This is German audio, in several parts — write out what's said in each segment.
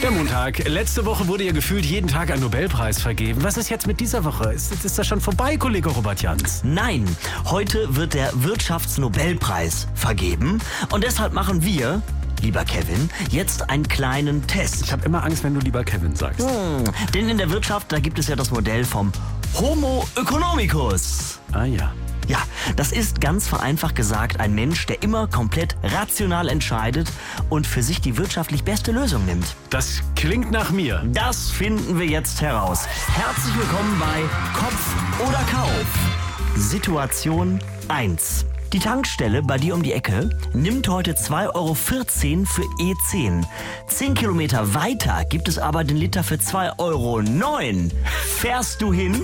Der Montag. Letzte Woche wurde ja gefühlt jeden Tag ein Nobelpreis vergeben. Was ist jetzt mit dieser Woche? Ist das schon vorbei, Kollege Robert Jans? Nein, heute wird der Wirtschaftsnobelpreis vergeben. Und deshalb machen wir, lieber Kevin, jetzt einen kleinen Test. Ich habe immer Angst, wenn du lieber Kevin sagst. Denn in der Wirtschaft, da gibt es ja das Modell vom Homo economicus. Ah ja. Ja, das ist ganz vereinfacht gesagt ein Mensch, der immer komplett rational entscheidet und für sich die wirtschaftlich beste Lösung nimmt. Das klingt nach mir. Das finden wir jetzt heraus. Herzlich willkommen bei Kopf oder Kauf. Situation 1. Die Tankstelle bei dir um die Ecke nimmt heute 2,14 € für E10. 10 Kilometer weiter gibt es aber den Liter für 2,09 €. Fährst du hin?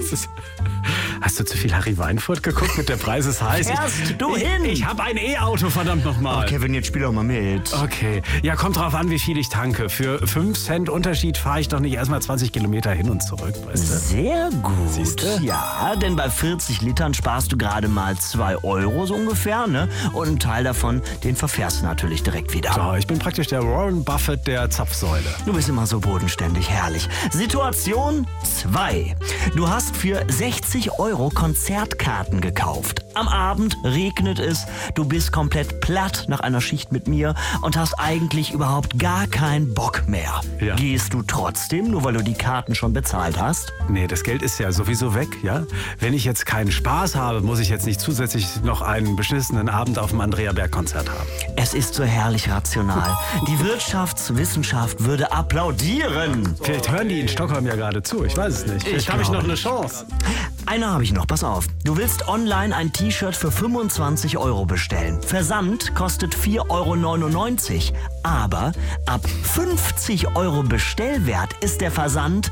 Hast du zu viel Harry Weinfurt geguckt mit der Preis ist heiß? Fährst du hin? Ich habe ein E-Auto, verdammt nochmal. Kevin, jetzt spiel doch mal mit. Okay. Ja, kommt drauf an, wie viel ich tanke. Für 5 Cent Unterschied fahre ich doch nicht erstmal 20 Kilometer hin und zurück, weißt du? Sehr gut. Siehste? Ja, denn bei 40 Litern sparst du gerade mal 2 € so ungefähr, ne? Und einen Teil davon, den verfährst du natürlich direkt wieder. So, ich bin praktisch der Warren Buffett der Zapfsäule. Du bist immer so bodenständig, herrlich. Situation 2. Du hast für 60 € Konzertkarten gekauft. Am Abend regnet es, du bist komplett platt nach einer Schicht mit mir und hast eigentlich überhaupt gar keinen Bock mehr. Ja. Gehst du trotzdem, nur weil du die Karten schon bezahlt hast? Nee, das Geld ist ja sowieso weg, ja? Wenn ich jetzt keinen Spaß habe, muss ich jetzt nicht zusätzlich noch einen beschissenen Abend auf dem Andrea-Berg-Konzert haben. Es ist so herrlich rational. Die Wirtschaftswissenschaft würde applaudieren. Vielleicht hören die in Stockholm ja gerade zu, ich weiß es nicht. Vielleicht habe ich noch eine Chance. Eine habe ich noch, pass auf. Du willst online ein T-Shirt für 25 € bestellen. Versand kostet 4,99 €. Aber ab 50 € Bestellwert ist der Versand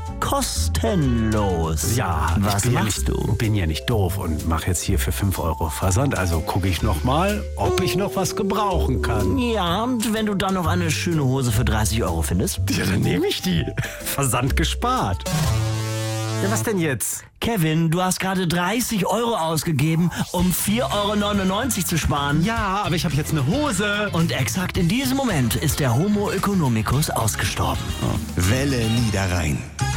kostenlos. Ja, Was machst du? Ich bin ja nicht doof und mache jetzt hier für 5 € Versand. Also gucke ich noch mal, ob ich noch was gebrauchen kann. Ja, und wenn du dann noch eine schöne Hose für 30 € findest? Ja, dann nehme ich die. Versand gespart. Ja, was denn jetzt? Kevin, du hast gerade 30 € ausgegeben, um 4,99 € zu sparen. Ja, aber ich habe jetzt eine Hose. Und exakt in diesem Moment ist der Homo economicus ausgestorben. Welle Niederrhein.